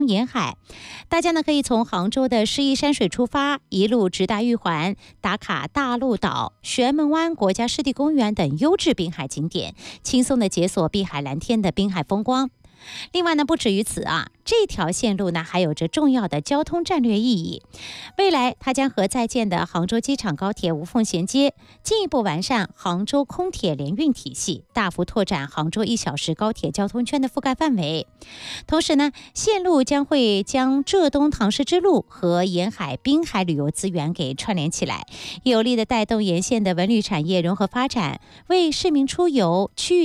沿海。大家呢可以从杭州的诗意山水出发，一路直达玉环，打卡大陆岛、玄门湾国家湿地公园等优质滨海景点，轻松的解锁碧海蓝天的滨海风光。另外呢，不止于此这条线路呢还有着重要的交通战略意义。未来它将和在建的杭州机场高铁无缝衔接，进一步完善杭州空铁联运体系，大幅拓展杭州1小时高铁交通圈的覆盖范围。同时呢，线路将会将浙东唐诗之路和沿海滨海旅游资源给串联起来，有力的带动沿线的文旅产业融合发展，为市民出游、区域